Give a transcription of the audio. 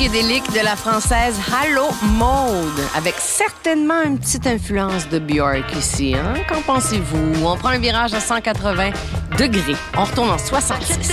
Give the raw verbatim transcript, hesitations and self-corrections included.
psychédélique de la française Hello Mode, avec certainement une petite influence de Björk ici. Hein? Qu'en pensez-vous? On prend un virage à cent quatre-vingts degrés. On retourne en soixante-six.